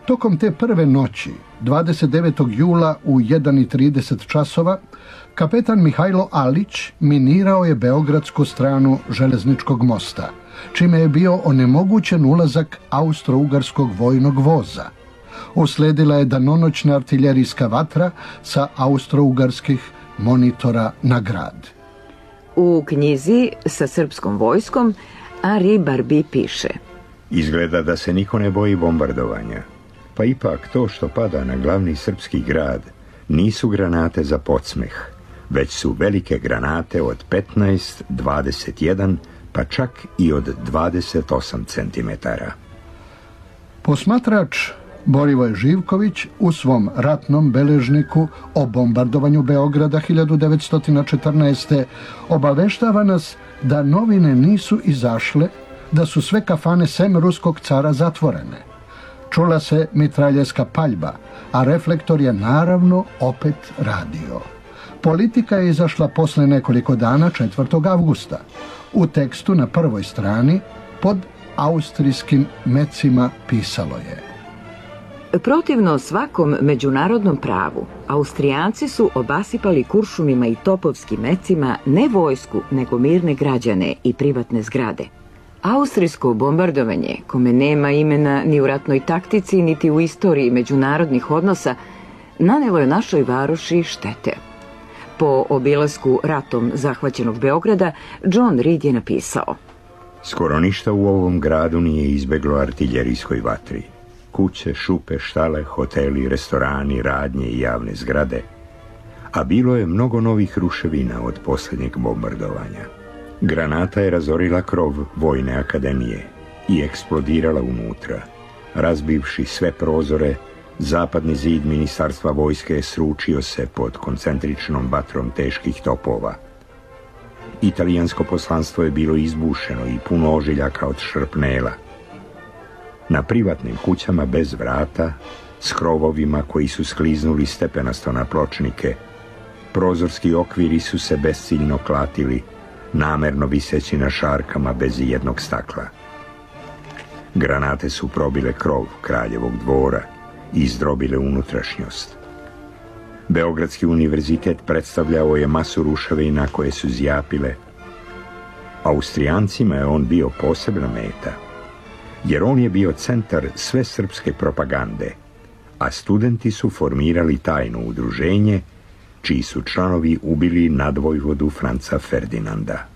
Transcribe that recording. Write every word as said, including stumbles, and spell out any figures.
Tokom te prve noći, dvadeset devetog jula u jedan i trideset časova, kapetan Mihajlo Alić minirao je beogradsku stranu železničkog mosta, čime je bio onemogućen ulazak austro-ugarskog vojnog voza. Usledila je danonoćna artiljerijska vatra sa austro-ugarskih monitora na grad. U knjizi Sa srpskom vojskom Henri Barbi piše: Izgleda da se niko ne boji bombardovanja, pa ipak to što pada na glavni srpski grad nisu granate za podsmeh, već su velike granate od petnaest, dvadeset jedan, pa čak i od dvadeset osam centimetara. Posmatrač Borivoje Živković u svom ratnom beležniku o bombardovanju Beograda hiljadu devetsto četrnaeste. obaveštava nas da novine nisu izašle, da su sve kafane sem ruskog cara zatvorene. Čula se mitraljeska paljba, a reflektor je naravno opet radio. Politika je izašla posle nekoliko dana četvrtog avgusta. U tekstu na prvoj strani pod austrijskim mecima pisalo je: Protivno svakom međunarodnom pravu, Austrijanci su obasipali kuršumima i topovskim mecima ne vojsku, nego mirne građane i privatne zgrade. Austrijsko bombardovanje, kome nema imena ni u ratnoj taktici, niti u istoriji međunarodnih odnosa, nanelo je našoj varoši štete. Po obilasku ratom zahvaćenog Beograda, John Reed je napisao: Skoro ništa u ovom gradu nije izbeglo artiljerijskoj vatri. Kuće, šupe, štale, hoteli, restorani, radnje i javne zgrade, a bilo je mnogo novih ruševina od posljednjeg bombardovanja. Granata je razorila krov Vojne akademije i eksplodirala unutra. Razbivši sve prozore, zapadni zid ministarstva vojske sručio se pod koncentričnom vatrom teških topova. Italijansko poslanstvo je bilo izbušeno i puno ožiljaka od šrapnela. Na privatnim kućama bez vrata, s krovovima koji su skliznuli stepenasto na pločnike, prozorski okviri su se besciljno klatili, namerno viseći na šarkama bez jednog stakla. Granate su probile krov kraljevog dvora i izdrobile unutrašnjost. Beogradski univerzitet predstavljao je masu ruševina koje su zjapile. Austrijancima je on bio posebna meta, jer on je bio centar sve srpske propagande, a studenti su formirali tajno udruženje čiji su članovi ubili nadvojvodu Franca Ferdinanda.